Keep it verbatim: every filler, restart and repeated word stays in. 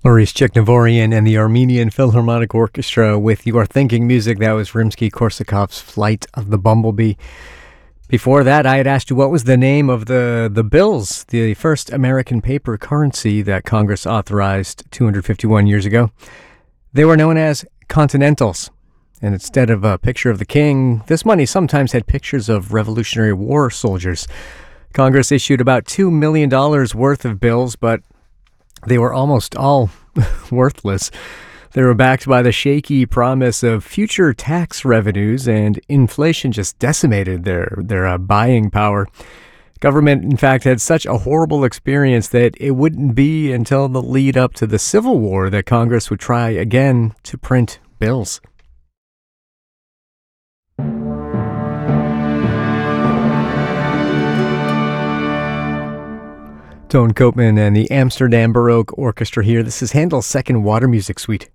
Maurice Chiknavorian and the Armenian Philharmonic Orchestra with Your Thinking Music. That was Rimsky-Korsakov's Flight of the Bumblebee. Before that, I had asked you what was the name of the, the bills, the first American paper currency that Congress authorized two hundred fifty-one years ago. They were known as Continentals. And instead of a picture of the king, this money sometimes had pictures of Revolutionary War soldiers. Congress issued about two million dollars worth of bills, but they were almost all worthless. They were backed by the shaky promise of future tax revenues, and inflation just decimated their, their uh, buying power. Government, in fact, had such a horrible experience that it wouldn't be until the lead up to the Civil War that Congress would try again to print bills. Toon Koopman and the Amsterdam Baroque Orchestra here. This is Handel's Second Water Music Suite.